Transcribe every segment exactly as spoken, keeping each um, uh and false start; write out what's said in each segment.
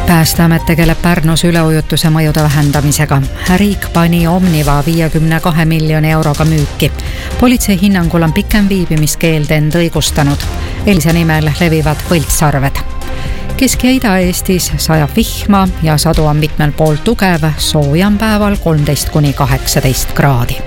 Päästeamet tegeleb Pärnus üleujutuse mõjude vähendamisega. Riik pani Omniva viiekümne kahe miljoni euroga müüki. Politsei hinnangul on pikem viibimiskeeld end õigustanud. Elisa nimel levivad võltsarved. Kesk- ja Ida-Eestis sajab vihma ja sadu on mitmel pool tugev, soojam päeval kolmteist kuni kaheksateist kraadi.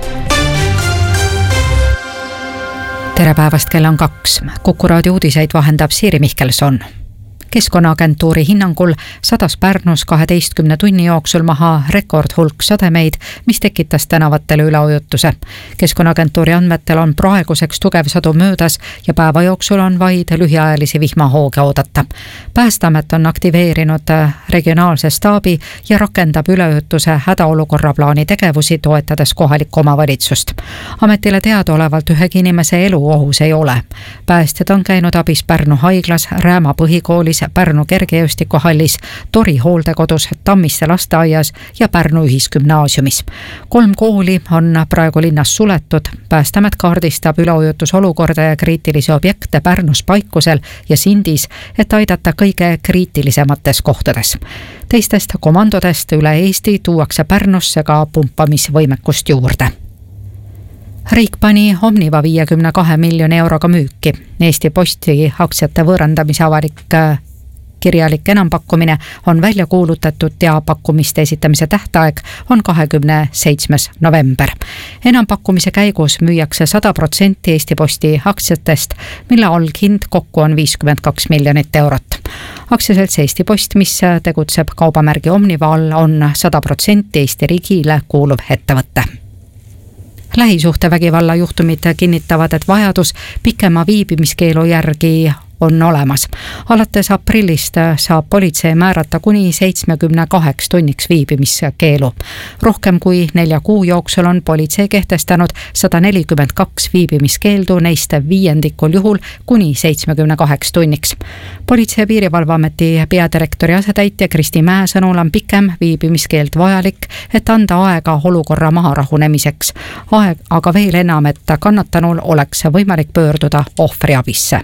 Tere päevast, kell on kaks. Kuku raadio uudiseid vahendab Siiri Mihkelson. Keskkonnaagentuuri hinnangul sadas Pärnus kaheteistkümne tunni jooksul maha rekordhulk sademeid, mis tekitas tänavatele üleujutuse. Keskkonnaagentuuri andmetel on praeguseks tugev sadu möödas ja päeva jooksul on vaid lühiajalisi vihmahooge oodata. Päästeamet on aktiveerinud regionaalse staabi ja rakendab üleujutuse hädaolukorra plaani tegevusi, toetades kohalikku omavalitsust. Ametile teadaolevalt ühegi inimese elu ohus ei ole. Päästjad on käinud abis Pärnu haiglas, Rääma põhikoolis, Pärnu kergejõustikuhallis, Tori hooldekodus, Tammiste lasteaias ja Pärnu ühisgümnaasiumis. Kolm kooli on praegu linnas suletud. Päästeamet kaardistab üleujutusolukorda ja kriitilisi objekte Pärnus Paikusel ja Sindis, et aidata kõige kriitilisemates kohtades. Teistest komandodest üle Eesti tuuakse Pärnusse ka pumpamisvõimekust juurde. Riik pani Omniva viiekümne kahe miljoni euroga müüki. Eesti Posti aktsiate võõrandamise avalik kirjalik enampakkumine on välja kuulutatud ja pakkumiste esitamise tähtaeg on kahekümne seitsmes november. Enampakkumise käigus müüakse sada protsenti Eesti Posti aktsiatest, mille alghind kokku on viiskümmend kaks miljonit eurot. Aktsiaselts Eesti Post, mis tegutseb kaubamärgi Omniva all, on sada protsenti Eesti riigile kuuluv ettevõte. Lähisuhtevägivalla juhtumid kinnitavad, et vajadus pikema viibimiskeelu järgi on olemas. Alates aprillist saab politsei määrata kuni seitsmekümne kaheks tunniks viibimiskeelu. Rohkem kui nelja kuu jooksul on politsei kehtestanud sada nelikümmend kaks viibimiskeeldu, neist viiendikul juhul kuni seitsmekümne kaheks tunniks. Politsei- ja Piirivalveameti peadirektori asetäitja Kristi Mäe sõnul on pikem viibimiskeeld vajalik, et anda aega olukorra maha rahunemiseks. Aeg aga veel enam, et kannatanul oleks võimalik pöörduda ohvriabisse.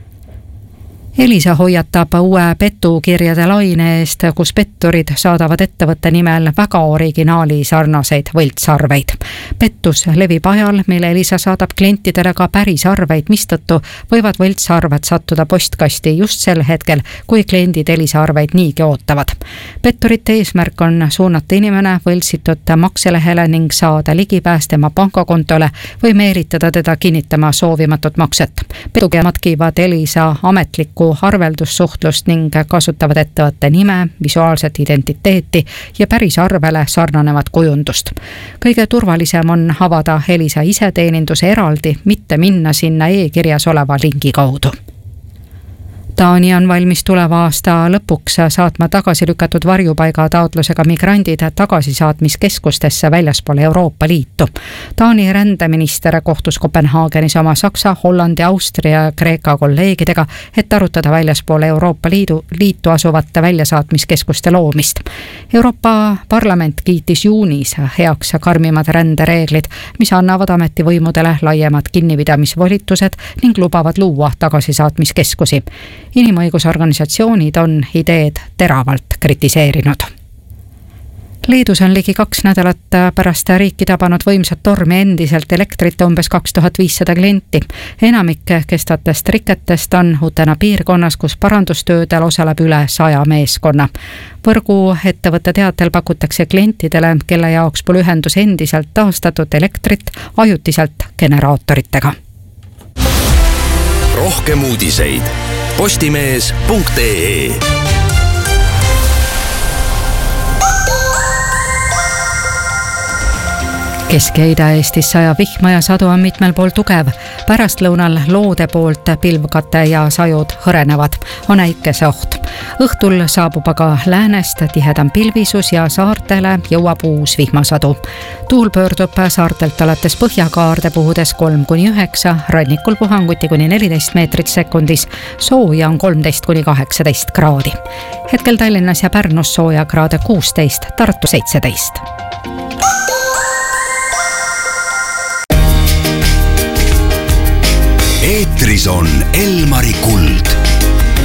Elisa hoiatab uue petukirjade laine eest, kus petturid saadavad ettevõtte nimel väga originaali sarnaseid võltsarveid. Pettus levib ajal, mil Elisa saadab klientidele ka päris arveid, mistõttu võivad võltsarved sattuda postkasti just sel hetkel, kui kliendid Elisa arveid niigi ootavad. Petturite eesmärk on suunata inimene võltsitud makselehele ning saada ligipääs tema pangakontole või meelitada teda kinnitama soovimatut makset. Petukirjad kiivad Elisa ametlikku arveldussuhtlust ning kasutavad ettevõtte nime, visuaalset identiteeti ja päris arvele sarnanevat kujundust. Kõige turvalisem on avada Elisa iseteeninduse eraldi, mitte minna sinna e-kirjas oleva lingi kaudu. Taani on valmis tuleva aasta lõpuks saatma tagasi lükatud varjupaiga taotlusega migrandid tagasisaatmiskeskustesse väljaspool Euroopa Liitu. Taani rändeminister kohtus Kopenhaagenis oma Saksa, Hollandi, Austria ja Kreeka kolleegidega, et arutada väljaspool Euroopa Liidu, liitu asuvate väljasaatmiskeskuste loomist. Euroopa Parlament kiitis juunis heaks karmimad rändereeglid, mis annavad ametivõimudele laiemad kinnipidamisvolitused ning lubavad luua tagasisaatmiskeskusi. Inimõigusorganisatsioonid on ideed teravalt kritiseerinud. Leedus on ligi kaks nädalat pärast riiki tabanud võimsat tormi endiselt elektrit umbes kaks tuhat viissada klienti. Enamik kestvatest riketest on Utena piirkonnas, kus parandustöödel osaleb üle saja meeskonna. Võrgu ettevõtte teatel pakutakse klientidele, kelle jaoks pole ühendus endiselt taastatud elektrit ajutiselt generaatoritega. Rohkem uudiseid postimees punkt ee. Kesk- ja Ida-Eestis sajab vihma ja sadu on mitmel pool tugev. Pärastlõunal loode poolt pilvkate ja sajud hõrenevad. On äikeseoht. Õhtul saabub aga läänest tihedam pilvisus ja saartele jõuab uus vihmasadu. Tuul pöördub saartelt alates põhjakaarde puhudes kolm kuni üheksa, rannikul puhanguti kuni neliteist meetrit sekundis. Sooja on kolmteist kuni kaheksateist kraadi. Hetkel Tallinnas ja Pärnus sooja kraade kuusteist, Tartu seitseteist. Eetris on Elmari Kuld.